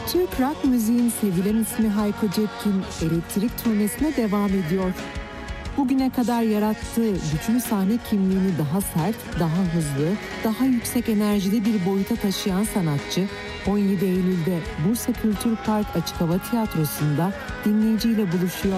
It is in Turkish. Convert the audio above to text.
Türk rock müziğin sevilen ismi Hayko Cepkin, elektrik turnesine devam ediyor. Bugüne kadar yarattığı güçlü sahne kimliğini daha sert, daha hızlı, daha yüksek enerjili bir boyuta taşıyan sanatçı, 17 Eylül'de Bursa Kültür Park Açık Hava Tiyatrosu'nda dinleyiciyle buluşuyor.